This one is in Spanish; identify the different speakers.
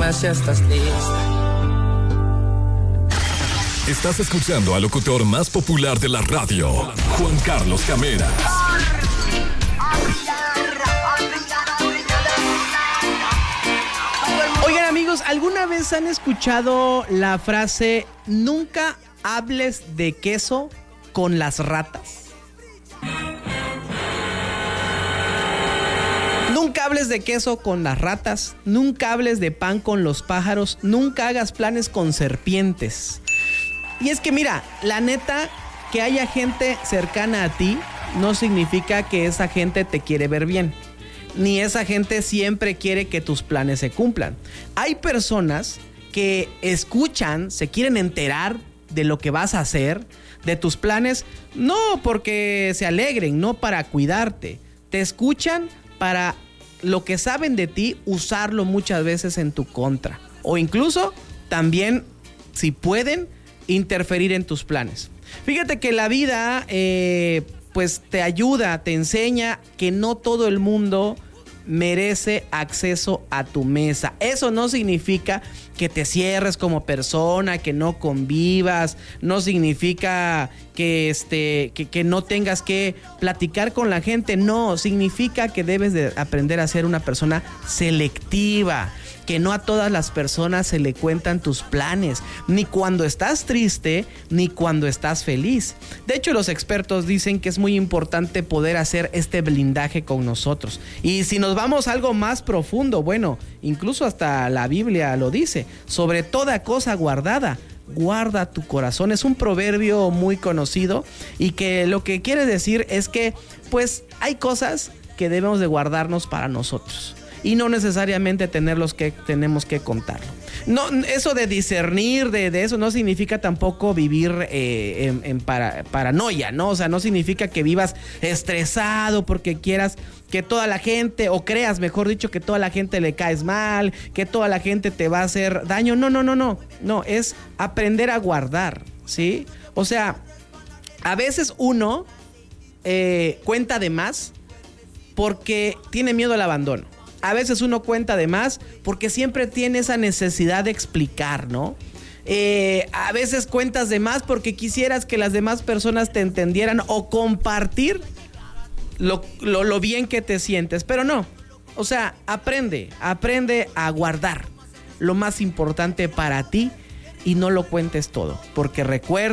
Speaker 1: más ya estás lista.
Speaker 2: Estás escuchando al locutor más popular de la radio, Juan Carlos Camera.
Speaker 3: Oigan, amigos, ¿alguna vez han escuchado la frase nunca hables de queso con las ratas? Nunca hables de queso con las ratas, nunca hables de pan con los pájaros, nunca hagas planes con serpientes. Y es que mira, la neta, que haya gente cercana a ti no significa que esa gente te quiere ver bien, ni esa gente siempre quiere que tus planes se cumplan. Hay personas que escuchan, se quieren enterar de lo que vas a hacer, de tus planes, no porque se alegren, no para cuidarte. Te escuchan para lo que saben de ti, usarlo muchas veces en tu contra. O incluso también, si pueden, interferir en tus planes. Fíjate que la vida pues te ayuda, te enseña que no todo el mundo merece acceso a tu mesa. Eso no significa que te cierres como persona, que no convivas, no significa que no tengas que platicar con la gente, no, significa que debes de aprender a ser una persona selectiva, que no a todas las personas se le cuentan tus planes, ni cuando estás triste, ni cuando estás feliz. De hecho, los expertos dicen que es muy importante poder hacer este blindaje con nosotros. Y si nos vamos a algo más profundo, bueno, incluso hasta la Biblia lo dice, sobre toda cosa guardada, guarda tu corazón. Es un proverbio muy conocido y que lo que quiere decir es que pues hay cosas que debemos de guardarnos para nosotros y no necesariamente tenemos que contarlo. No, eso de discernir de eso no significa tampoco vivir en paranoia, ¿no? O sea, no significa que vivas estresado porque quieras que toda la gente, o creas, mejor dicho, que toda la gente le caes mal, que toda la gente te va a hacer daño. No, es aprender a guardar, ¿sí? O sea, a veces uno cuenta de más porque tiene miedo al abandono. A veces uno cuenta de más porque siempre tiene esa necesidad de explicar, ¿no? A veces cuentas de más porque quisieras que las demás personas te entendieran o compartir lo bien que te sientes, pero no. O sea, aprende a guardar lo más importante para ti y no lo cuentes todo, porque recuerda